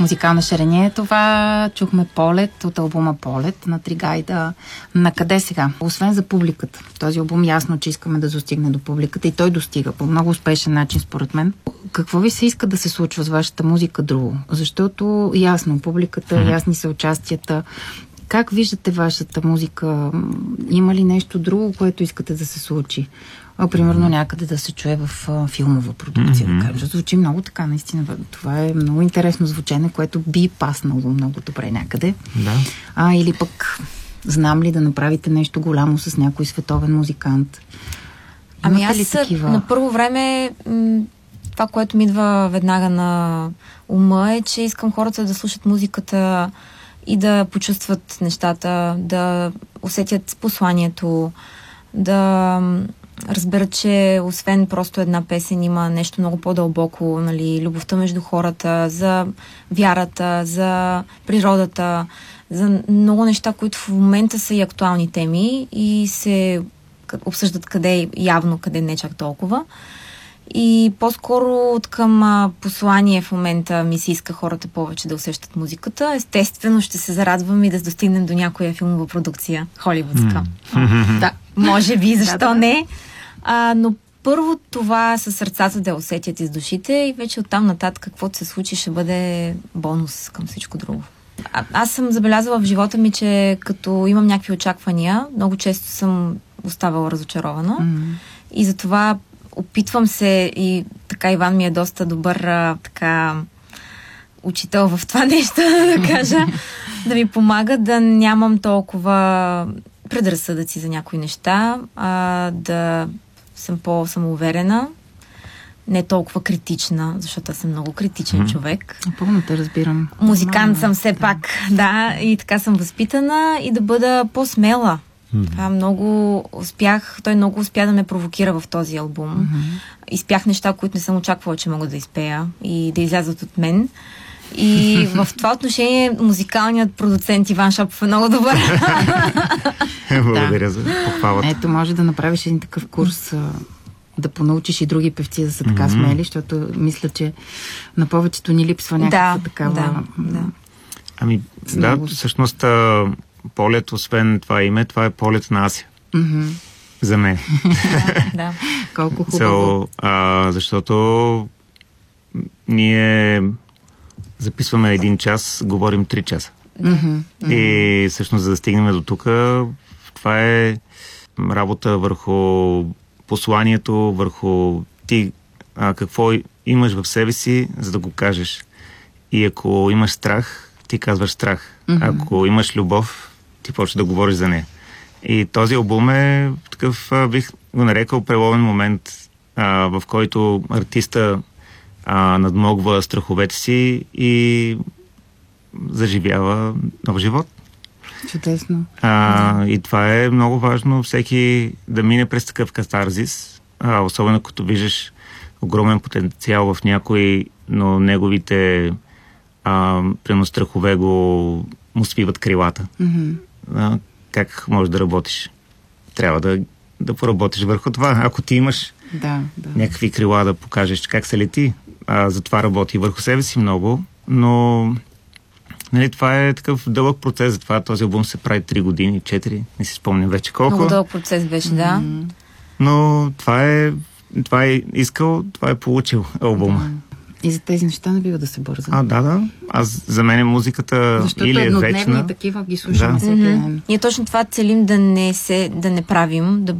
музикална шерене. Това чухме Полет от албума Полет на Тригайда. На къде сега? Освен за публиката. Този албум ясно, че искаме да достигне до публиката и той достига по много успешен начин, според мен. Какво ви се иска да се случва с вашата музика друго? Защото ясно, публиката, ясни са участията. Как виждате вашата музика? Има ли нещо друго, което искате да се случи? Примерно някъде да се чуе в филмова продукция, да кажа. Звучи много така, наистина. Това е много интересно звучене, което би паснало много добре някъде. Да. Или пък знам ли да направите нещо голямо с някой световен музикант? Аз на първо време това, което ми идва веднага на ума е, че искам хората да слушат музиката и да почувстват нещата, да усетят посланието, да разберат, че освен просто една песен има нещо много по-дълбоко, нали, любовта между хората, за вярата, за природата, за много неща, които в момента са и актуални теми и се обсъждат къде явно, къде не чак толкова. И по-скоро от към послание в момента ми се иска хората повече да усещат музиката. Естествено ще се зарадвам и да достигнем до някоя филмова продукция, холивудска. Да, може би, защо не? Но първо това със сърцата да усетят из душите и вече оттам нататък каквото се случи ще бъде бонус към всичко друго. Аз съм забелязала в живота ми, че като имам някакви очаквания, много често съм оставала разочарована и затова опитвам се и така Иван ми е доста добър така учител в това нещо, да кажа, да ми помага да нямам толкова предразсъдъци за някои неща, да съм по-самоуверена, не толкова критична, защото аз съм много критичен човек. Напълно те разбирам. Музикант съм все пак, да, и така съм възпитана и да бъда по-смела. Това той много успя да ме провокира в този албум. Изпях неща, които не съм очаквала, че мога да изпея и да излязат от мен. И в това отношение музикалният продуцент Иван Шопов е много добър. Благодаря за похвалата. Ето, може да направиш един такъв курс, да понаучиш и други певци да са така смели, защото мисля, че на повечето ни липсва някаква такава... Всъщност Полет, освен това име, това е Полет на Ася. За мен. Да. Колко хубаво. Защото ние записваме 1 час, говорим 3 часа. И всъщност, за да стигнем до тук, това е работа върху посланието, върху ти какво имаш в себе си, за да го кажеш. И ако имаш страх, ти казваш страх. Ако имаш любов, ти почваш да говориш за нея. И този албум е такъв, бих го нарекал, преломен момент, в който артиста надмогва страховете си и заживява нов живот. Чудесно. И това е много важно, всеки да мине през такъв катарзис, особено като виждаш огромен потенциал в някой, но неговите прено страхове му свиват крилата. Как можеш да работиш? Трябва да поработиш върху това. Ако ти имаш някакви крила да покажеш как се лети, затова работи върху себе си много, но нали, това е такъв дълъг процес, затова този албум се прави 3 години, 4, не си спомням вече колко. Много дълъг процес беше, да. Но това е искал, това е получил албума. И за тези неща не бива да се бърза. Да. За мен е музиката защото или е вечна. Защото еднодневни такива ги слушаме всеки ден. Ние точно това целим да не правим, да